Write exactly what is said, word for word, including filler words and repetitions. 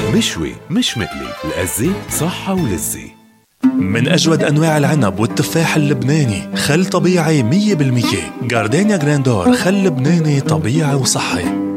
مشوي مش مقلي، الأزة صحة ولذة. من أجود أنواع العنب والتفاح اللبناني، خل طبيعي مية بالمية. جاردينيا جراندور، خل لبناني طبيعي وصحي.